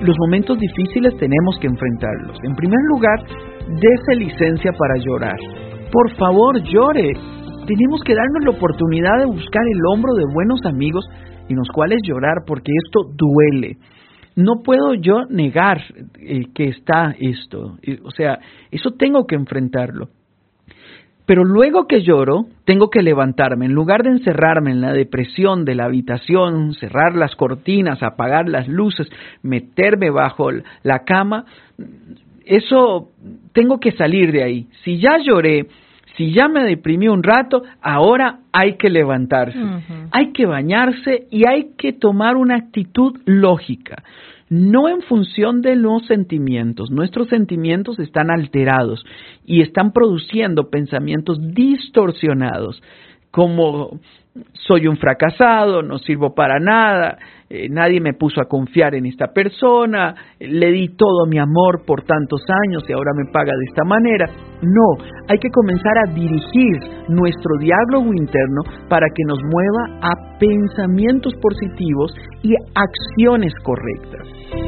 los momentos difíciles tenemos que enfrentarlos. En primer lugar, dése licencia para llorar. Por favor, llore. Tenemos que darnos la oportunidad de buscar el hombro de buenos amigos en los cuales llorar, porque esto duele. No puedo yo negar que está esto. O sea, eso tengo que enfrentarlo. Pero luego que lloro, tengo que levantarme. En lugar de encerrarme en la depresión de la habitación, cerrar las cortinas, apagar las luces, meterme bajo la cama, eso tengo que salir de ahí. Si ya lloré, si ya me deprimí un rato, ahora hay que levantarse. Hay que bañarse y hay que tomar una actitud lógica. No en función de los sentimientos. Nuestros sentimientos están alterados y están produciendo pensamientos distorsionados, como soy un fracasado, no sirvo para nada, nadie me puso a confiar en esta persona, le di todo mi amor por tantos años y ahora me paga de esta manera. No, hay que comenzar a dirigir nuestro diálogo interno para que nos mueva a pensamientos positivos y acciones correctas.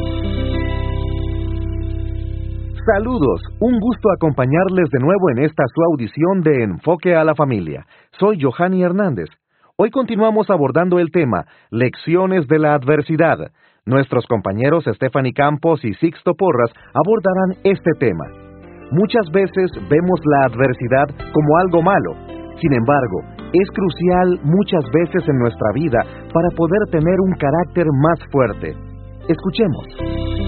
Saludos, un gusto acompañarles de nuevo en esta su audición de Enfoque a la Familia. Soy Johanny Hernández. Hoy continuamos abordando el tema Lecciones de la Adversidad. Nuestros compañeros Stephanie Campos y Sixto Porras abordarán este tema. Muchas veces vemos la adversidad como algo malo. Sin embargo, es crucial muchas veces en nuestra vida para poder tener un carácter más fuerte. Escuchemos.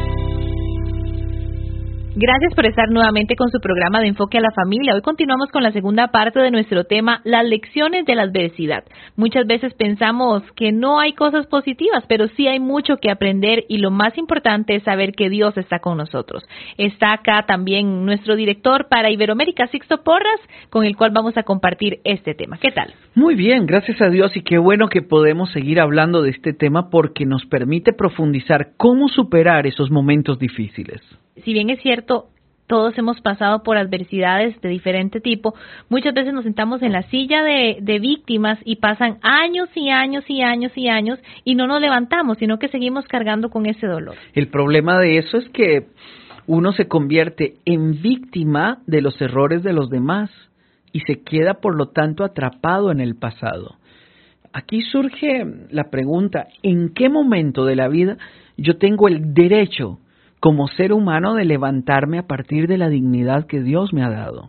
Gracias por estar nuevamente con su programa de Enfoque a la Familia. Hoy continuamos con la segunda parte de nuestro tema, las lecciones de la adversidad. Muchas veces pensamos que no hay cosas positivas, pero sí hay mucho que aprender y lo más importante es saber que Dios está con nosotros. Está acá también nuestro director para Iberoamérica, Sixto Porras, con el cual vamos a compartir este tema. ¿Qué tal? Muy bien, gracias a Dios, y qué bueno que podemos seguir hablando de este tema porque nos permite profundizar cómo superar esos momentos difíciles. Si bien es cierto, todos hemos pasado por adversidades de diferente tipo, muchas veces nos sentamos en la silla de víctimas y pasan años y años y años y años y no nos levantamos, sino que seguimos cargando con ese dolor. El problema de eso es que uno se convierte en víctima de los errores de los demás y se queda, por lo tanto, atrapado en el pasado. Aquí surge la pregunta, ¿en qué momento de la vida yo tengo el derecho como ser humano de levantarme a partir de la dignidad que Dios me ha dado?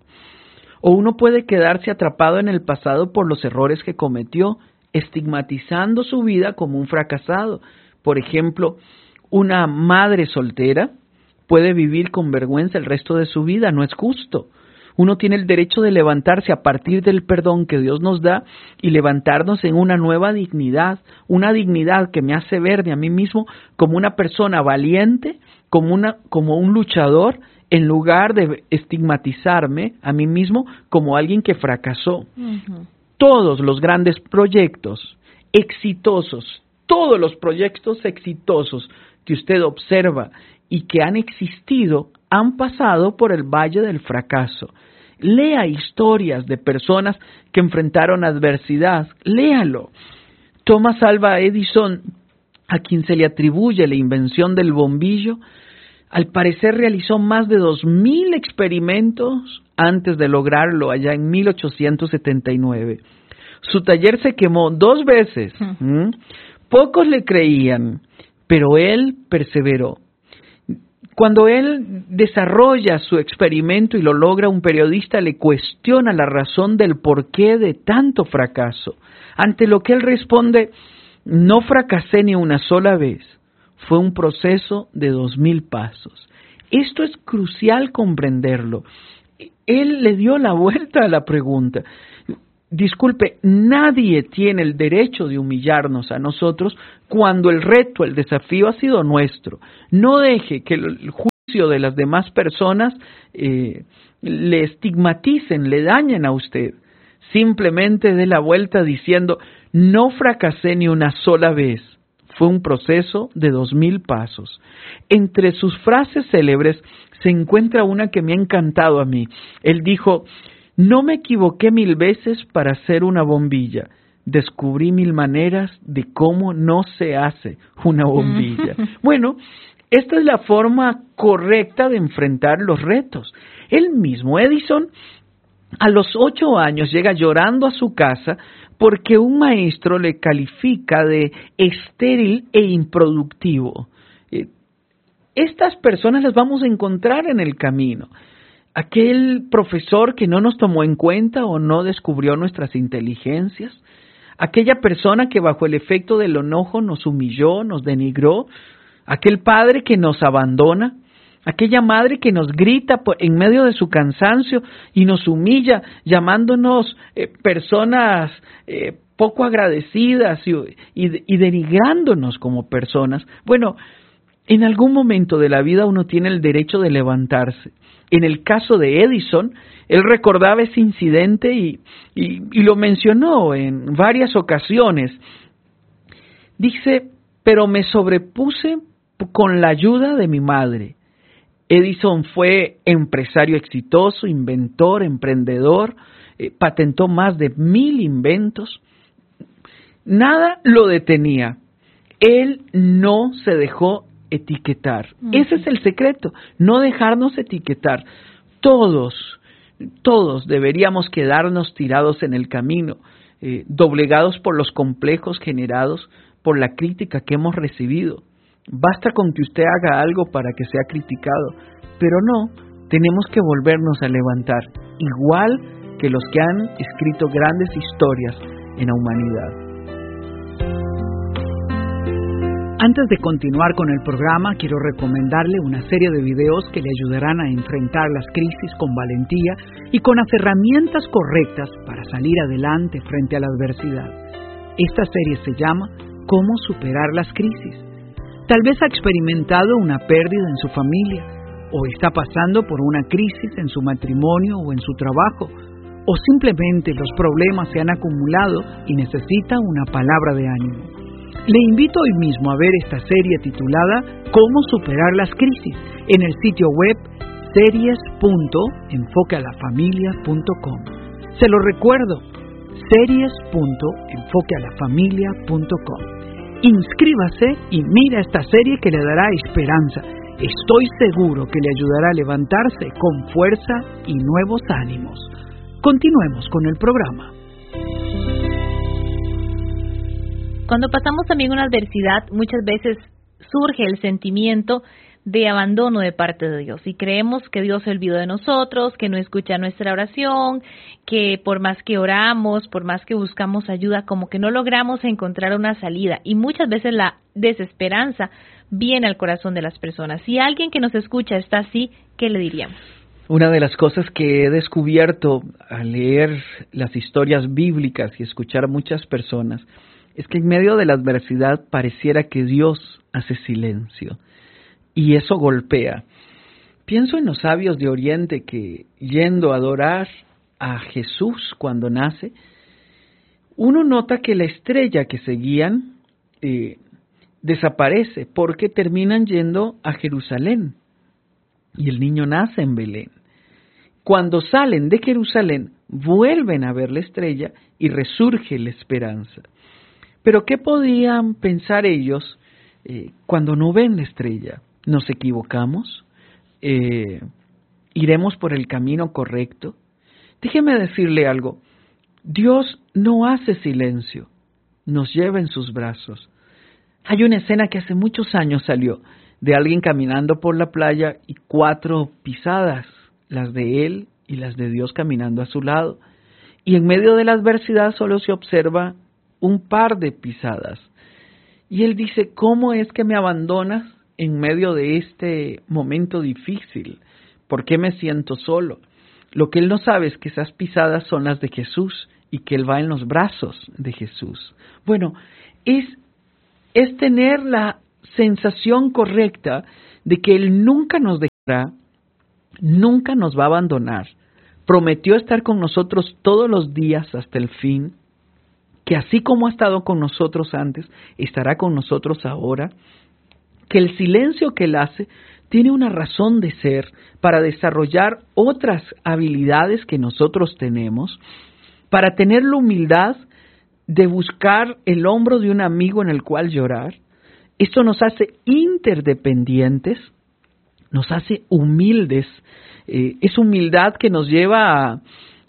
O uno puede quedarse atrapado en el pasado por los errores que cometió, estigmatizando su vida como un fracasado. Por ejemplo, una madre soltera puede vivir con vergüenza el resto de su vida, no es justo. Uno tiene el derecho de levantarse a partir del perdón que Dios nos da y levantarnos en una nueva dignidad, una dignidad que me hace verme a mí mismo como una persona valiente, como un luchador, en lugar de estigmatizarme a mí mismo como alguien que fracasó. Todos los grandes proyectos exitosos, todos los proyectos exitosos que usted observa y que han existido, han pasado por el valle del fracaso. Lea historias de personas que enfrentaron adversidad, léalo. Thomas Alva Edison, a quien se le atribuye la invención del bombillo, al parecer realizó más de 2,000 experimentos antes de lograrlo allá en 1879. Su taller se quemó 2 veces. Pocos le creían, pero él perseveró. Cuando él desarrolla su experimento y lo logra, un periodista le cuestiona la razón del porqué de tanto fracaso. Ante lo que él responde: no fracasé ni una sola vez. Fue un proceso de 2,000 pasos. Esto es crucial comprenderlo. Él le dio la vuelta a la pregunta. Disculpe, nadie tiene el derecho de humillarnos a nosotros cuando el reto, el desafío ha sido nuestro. No deje que el juicio de las demás personas le estigmaticen, le dañen a usted. Simplemente dé la vuelta diciendo: no fracasé ni una sola vez. Fue un proceso de 2,000 pasos. Entre sus frases célebres se encuentra una que me ha encantado a mí. Él dijo: no me equivoqué 1000 veces para hacer una bombilla. Descubrí 1000 maneras de cómo no se hace una bombilla. Bueno, esta es la forma correcta de enfrentar los retos. El mismo Edison, a los 8 años, llega llorando a su casa porque un maestro le califica de estéril e improductivo. Estas personas las vamos a encontrar en el camino. Aquel profesor que no nos tomó en cuenta o no descubrió nuestras inteligencias. Aquella persona que bajo el efecto del enojo nos humilló, nos denigró. Aquel padre que nos abandona. Aquella madre que nos grita en medio de su cansancio y nos humilla, llamándonos personas poco agradecidas y denigrándonos como personas. Bueno, en algún momento de la vida uno tiene el derecho de levantarse. En el caso de Edison, él recordaba ese incidente y lo mencionó en varias ocasiones. Dice, pero me sobrepuse con la ayuda de mi madre. Edison fue empresario exitoso, inventor, emprendedor, patentó más de 1,000 inventos. Nada lo detenía. Él no se dejó etiquetar. Ese es el secreto, no dejarnos etiquetar. Todos deberíamos quedarnos tirados en el camino, doblegados por los complejos generados por la crítica que hemos recibido. Basta con que usted haga algo para que sea criticado, pero no, tenemos que volvernos a levantar, igual que los que han escrito grandes historias en la humanidad. Antes de continuar con el programa, quiero recomendarle una serie de videos que le ayudarán a enfrentar las crisis con valentía y con las herramientas correctas para salir adelante frente a la adversidad. Esta serie se llama ¿Cómo superar las crisis? Tal vez ha experimentado una pérdida en su familia, o está pasando por una crisis en su matrimonio o en su trabajo, o simplemente los problemas se han acumulado y necesita una palabra de ánimo. Le invito hoy mismo a ver esta serie titulada ¿Cómo superar las crisis? En el sitio web series.enfoquealafamilia.com. Se lo recuerdo, series.enfoquealafamilia.com. Inscríbase y mira esta serie que le dará esperanza. Estoy seguro que le ayudará a levantarse con fuerza y nuevos ánimos. Continuemos con el programa. Cuando pasamos también una adversidad, muchas veces surge el sentimiento de abandono de parte de Dios y creemos que Dios se olvidó de nosotros, que no escucha nuestra oración, que por más que oramos, por más que buscamos ayuda, como que no logramos encontrar una salida y muchas veces la desesperanza viene al corazón de las personas. Si alguien que nos escucha está así, ¿qué le diríamos? Una de las cosas que he descubierto al leer las historias bíblicas y escuchar a muchas personas es que en medio de la adversidad pareciera que Dios hace silencio y eso golpea. Pienso en los sabios de Oriente que, yendo a adorar a Jesús cuando nace, uno nota que la estrella que seguían desaparece porque terminan yendo a Jerusalén y el niño nace en Belén. Cuando salen de Jerusalén, vuelven a ver la estrella y resurge la esperanza. Pero ¿qué podían pensar ellos cuando no ven la estrella? ¿Nos equivocamos? ¿Iremos por el camino correcto? Déjeme decirle algo. Dios no hace silencio, nos lleva en sus brazos. Hay una escena que hace muchos años salió de alguien caminando por la playa y 4 pisadas, las de él y las de Dios caminando a su lado. Y en medio de la adversidad solo se observa un par de pisadas. Y él dice, ¿cómo es que me abandonas en medio de este momento difícil? ¿Por qué me siento solo? Lo que él no sabe es que esas pisadas son las de Jesús y que él va en los brazos de Jesús. Bueno, es tener la sensación correcta de que él nunca nos dejará, nunca nos va a abandonar. Prometió estar con nosotros todos los días hasta el fin, que así como ha estado con nosotros antes, estará con nosotros ahora, que el silencio que él hace tiene una razón de ser para desarrollar otras habilidades que nosotros tenemos, para tener la humildad de buscar el hombro de un amigo en el cual llorar Esto nos hace interdependientes, nos hace humildes. Es humildad que nos lleva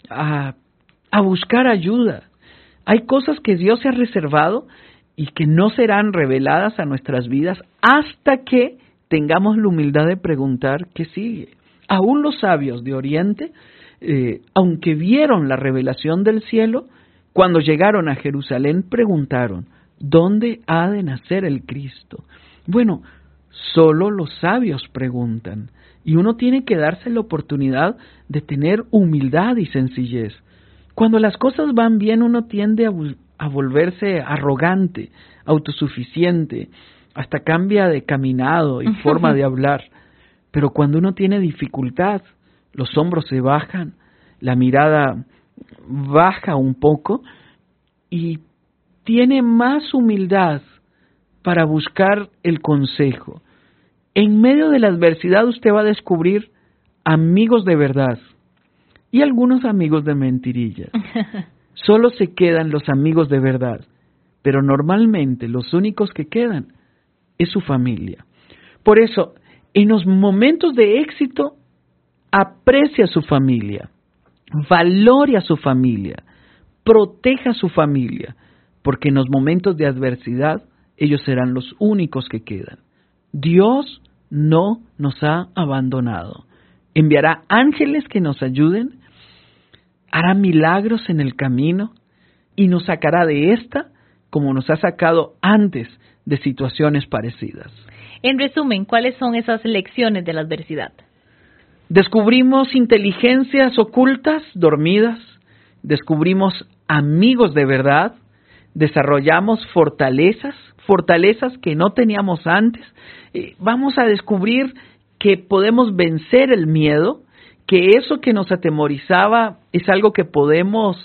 a buscar ayuda. Hay cosas que Dios se ha reservado y que no serán reveladas a nuestras vidas hasta que tengamos la humildad de preguntar qué sigue. Aún los sabios de Oriente, aunque vieron la revelación del cielo, cuando llegaron a Jerusalén preguntaron, ¿dónde ha de nacer el Cristo? Bueno, solo los sabios preguntan, y uno tiene que darse la oportunidad de tener humildad y sencillez. Cuando las cosas van bien, uno tiende a volverse arrogante, autosuficiente, hasta cambia de caminado y forma de hablar. Pero cuando uno tiene dificultad, los hombros se bajan, la mirada baja un poco y tiene más humildad para buscar el consejo. En medio de la adversidad usted va a descubrir amigos de verdad y algunos amigos de mentirillas. Solo se quedan los amigos de verdad, pero normalmente los únicos que quedan es su familia. Por eso, en los momentos de éxito, aprecia a su familia, valore a su familia, proteja a su familia, porque en los momentos de adversidad ellos serán los únicos que quedan. Dios no nos ha abandonado. Enviará ángeles que nos ayuden, hará milagros en el camino y nos sacará de esta como nos ha sacado antes de situaciones parecidas. En resumen, ¿cuáles son esas lecciones de la adversidad? Descubrimos inteligencias ocultas, dormidas, descubrimos amigos de verdad, desarrollamos fortalezas que no teníamos antes, vamos a descubrir que podemos vencer el miedo, que eso que nos atemorizaba es algo que podemos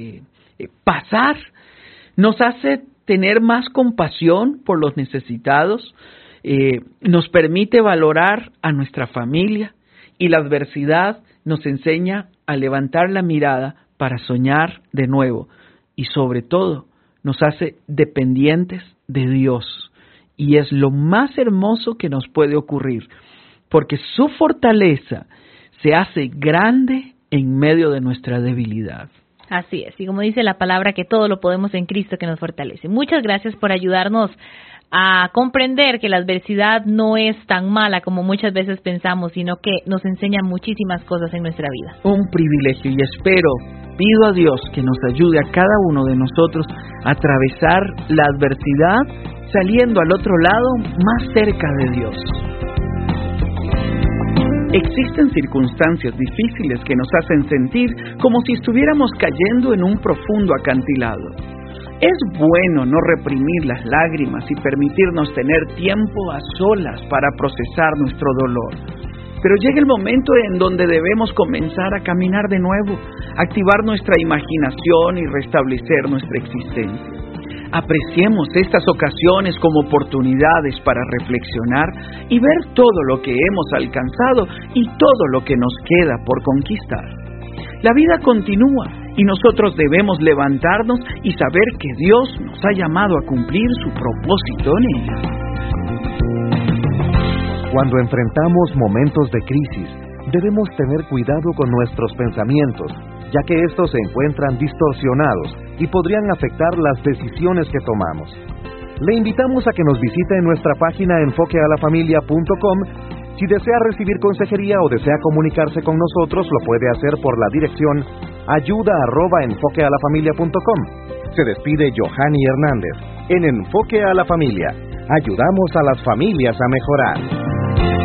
pasar, nos hace tener más compasión por los necesitados, nos permite valorar a nuestra familia y la adversidad nos enseña a levantar la mirada para soñar de nuevo y sobre todo nos hace dependientes de Dios y es lo más hermoso que nos puede ocurrir porque su fortaleza se hace grande en medio de nuestra debilidad. Así es, y como dice la palabra, que todo lo podemos en Cristo que nos fortalece. Muchas gracias por ayudarnos a comprender que la adversidad no es tan mala como muchas veces pensamos, sino que nos enseña muchísimas cosas en nuestra vida. Un privilegio y pido a Dios que nos ayude a cada uno de nosotros a atravesar la adversidad saliendo al otro lado más cerca de Dios. Existen circunstancias difíciles que nos hacen sentir como si estuviéramos cayendo en un profundo acantilado. Es bueno no reprimir las lágrimas y permitirnos tener tiempo a solas para procesar nuestro dolor. Pero llega el momento en donde debemos comenzar a caminar de nuevo, activar nuestra imaginación y restablecer nuestra existencia. Apreciemos estas ocasiones como oportunidades para reflexionar y ver todo lo que hemos alcanzado y todo lo que nos queda por conquistar. La vida continúa y nosotros debemos levantarnos y saber que Dios nos ha llamado a cumplir su propósito en ella. Cuando enfrentamos momentos de crisis, debemos tener cuidado con nuestros pensamientos, ya que estos se encuentran distorsionados y podrían afectar las decisiones que tomamos. Le invitamos a que nos visite en nuestra página enfoquealafamilia.com. Si desea recibir consejería o desea comunicarse con nosotros, lo puede hacer por la dirección ayuda@enfoquealafamilia.com. Se despide Johanny Hernández. En Enfoque a la Familia, ayudamos a las familias a mejorar.